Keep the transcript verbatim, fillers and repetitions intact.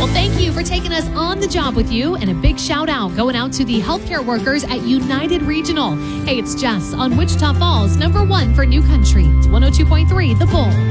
Well, thank you for taking us on the job with you, and a big shout out going out to the healthcare workers at United Regional. Hey, it's Jess on Wichita Falls, number one for New Country. It's one oh two point three The Bull.